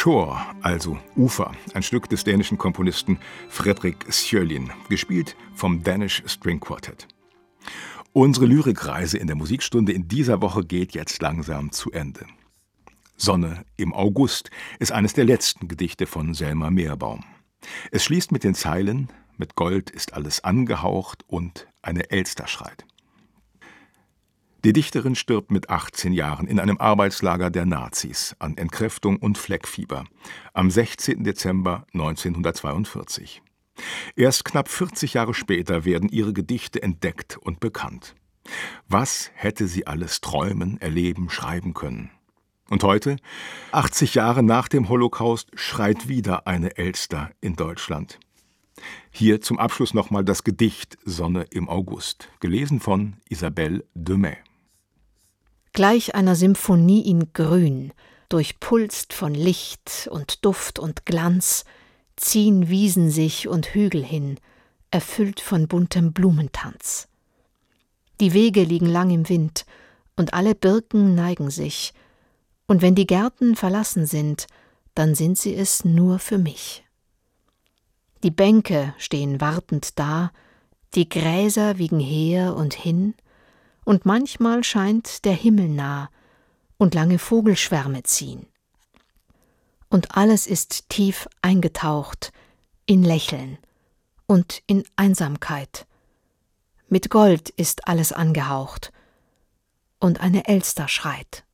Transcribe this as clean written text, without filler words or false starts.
Shore, also Ufer, ein Stück des dänischen Komponisten Fredrik Sjölin, gespielt vom Danish String Quartet. Unsere Lyrikreise in der Musikstunde in dieser Woche geht jetzt langsam zu Ende. Sonne im August ist eines der letzten Gedichte von Selma Meerbaum. Es schließt mit den Zeilen: Mit Gold ist alles angehaucht und eine Elster schreit. Die Dichterin stirbt mit 18 Jahren in einem Arbeitslager der Nazis an Entkräftung und Fleckfieber am 16. Dezember 1942. Erst knapp 40 Jahre später werden ihre Gedichte entdeckt und bekannt. Was hätte sie alles träumen, erleben, schreiben können? Und heute, 80 Jahre nach dem Holocaust, schreit wieder eine Elster in Deutschland. Hier zum Abschluss nochmal das Gedicht Sonne im August, gelesen von Isabelle Demey. Gleich einer Symphonie in Grün, durchpulst von Licht und Duft und Glanz, ziehen Wiesen sich und Hügel hin, erfüllt von buntem Blumentanz. Die Wege liegen lang im Wind, und alle Birken neigen sich, und wenn die Gärten verlassen sind, dann sind sie es nur für mich. Die Bänke stehen wartend da, die Gräser wiegen her und hin, und manchmal scheint der Himmel nah, und lange Vogelschwärme ziehen. Und alles ist tief eingetaucht in Lächeln und in Einsamkeit. Mit Gold ist alles angehaucht, und eine Elster schreit.